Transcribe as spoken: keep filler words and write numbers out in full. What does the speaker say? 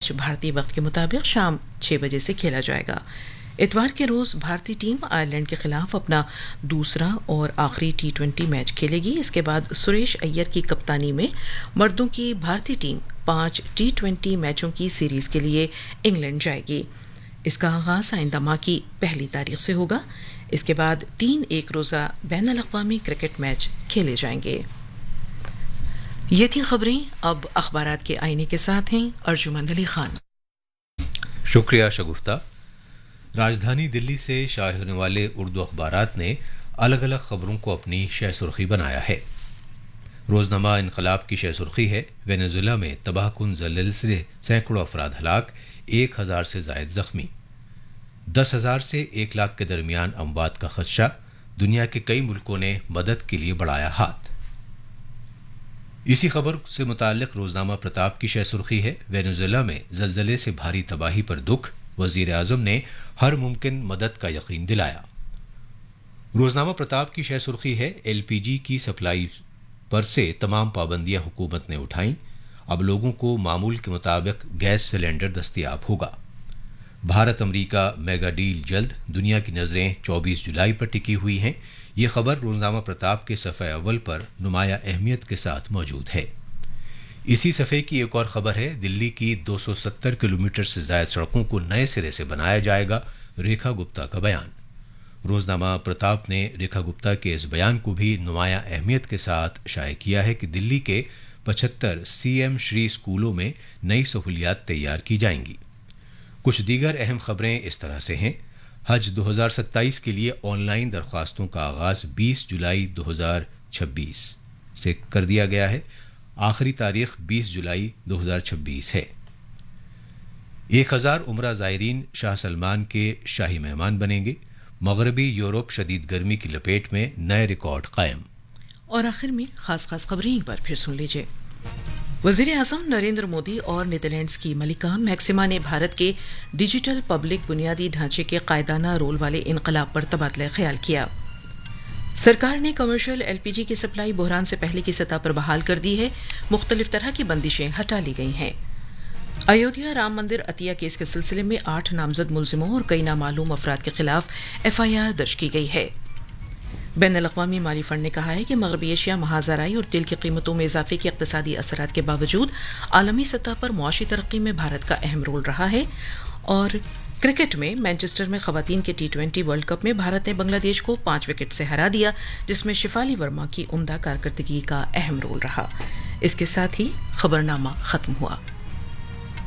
Match भारतीय वक्त के मुताबिक शाम छह बजे से खेला जाएगा। इतवार के रोज भारतीय टीम आयरलैंड के खिलाफ अपना दूसरा और आखिरी टी ट्वेंटी मैच खेलेगी। इसके बाद सुरेश अय्यर की कप्तानी में मर्दों की भारतीय टीम पांच टी ट्वेंटी मैचों की सीरीज के लिए इंग्लैंड जाएगी। इसका आगाज आइंदा माह की पहली तारीख से होगा। इसके बाद तीन एक रोजा बैन अल-अक़वामी क्रिकेट मैच खेले जाएंगे। ये थी खबरें। अब अखबारात के आईने के साथ हैं अर्जुमंद अली खान। शुक्रिया शगुफ्ता। राजधानी दिल्ली से शाये होने वाले उर्दू अखबारात ने अलग अलग खबरों को अपनी शह सुर्खी बनाया है। रोजनामा इनकलाब की शह सुर्खी है, वेनेजुएला में तबाहकुन ज़लज़ले से सैकड़ों अफराद हलाक, एक हजार से जायद जख्मी, दस हजार से एक लाख के दरमियान अमवात का खदशा, दुनिया के कई मुल्कों ने मदद के लिए बढ़ाया हाथ। इसी खबर से मुताल्लिक रोजनामा प्रताप की शह सुर्खी है, वेनेजुएला में ज़लज़ले से भारी तबाही पर दुख, वजीर आजम ने हर मुमकिन मदद का यकीन दिलाया। रोजनामा प्रताप की शह सुर्खी है, एलपीजी की सप्लाई पर से तमाम पाबंदियां हुकूमत ने उठाई, अब लोगों को मामूल के मुताबिक गैस सिलेंडर दस्तयाब होगा। भारत अमरीका मेगा डील जल्द, दुनिया की नजरें चौबीस जुलाई पर टिकी हुई हैं। ये खबर रोजनामा प्रताप के सफ़े अव्वल पर नुमाया अहमियत के साथ मौजूद है। इसी सफ़े की एक और खबर है, दिल्ली की दो सौ सत्तर किलोमीटर से ज़ायद सड़कों को नए सिरे से बनाया जाएगा, रेखा गुप्ता का बयान। रोजनामा प्रताप ने रेखा गुप्ता के इस बयान को भी नुमाया अहमियत के साथ शाये किया है कि दिल्ली के पचहत्तर सीएम श्री स्कूलों में नई सहूलियात तैयार की जाएंगी। कुछ दीगर अहम खबरें इस तरह से हैं। हज दो हज़ार सत्ताईस के लिए ऑनलाइन दरख्वास्तों का आगाज बीस जुलाई दो हज़ार छब्बीस से कर दिया गया है। आखिरी तारीख बीस जुलाई दो हज़ार छब्बीस है। एक हजार उमरा ज़ायरीन शाह सलमान के शाही मेहमान बनेंगे। मगरबी यूरोप शदीद गर्मी की लपेट में, नए रिकॉर्ड कायम। और आखिर में खास खास खबरें एक बार फिर सुन लीजिए। वजीर आजम नरेंद्र मोदी और नीदरलैंड्स की मलिका मैक्सिमा ने भारत के डिजिटल पब्लिक बुनियादी ढांचे के कायदाना रोल वाले इनकलाब पर तबादला ख्याल किया। सरकार ने कमर्शियल एलपीजी की सप्लाई बहरान से पहले की सतह पर बहाल कर दी है। मुख्तलिफ तरह की बंदिशें हटा ली गई हैं। अयोध्या राम मंदिर अतिया केस के सिलसिले में आठ नामजद मुलजिमों और कई नामालूम अफराद के खिलाफ एफआईआर दर्ज की गई है। बैन अल-अक़वामी माली फंड ने कहा है कि मगरबी एशिया महाजराई और तेल की कीमतों में इजाफे के इक़्तिसादी असरात के बावजूद आलमी सतह पर मुआशी तरक्की में भारत का अहम रोल रहा है। और क्रिकेट में मैनचेस्टर में खवातीन के टी ट्वेंटी वर्ल्ड कप में भारत ने बांग्लादेश को पांच विकेट से हरा दिया, जिसमें शिफाली वर्मा की उम्दा कारकर्दगी का अहम रोल रहा। इसके साथ ही खबरनामा खत्म हुआ।